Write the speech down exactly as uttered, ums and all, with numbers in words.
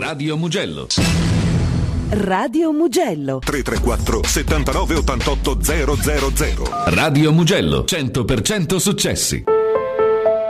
Radio Mugello. Radio Mugello tre tre quattro settantanove ottantotto zero zero zero. Radio Mugello, cento per cento successi.